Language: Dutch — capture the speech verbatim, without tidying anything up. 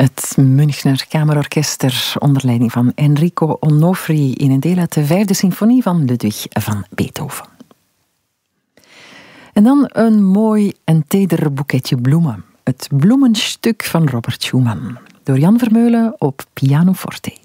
Het Münchner Kamerorkester onder leiding van Enrico Onofri in een deel uit de vijfde symfonie van Ludwig van Beethoven. En dan een mooi en teder boeketje bloemen. Het bloemenstuk van Robert Schumann. Door Jan Vermeulen op pianoforte.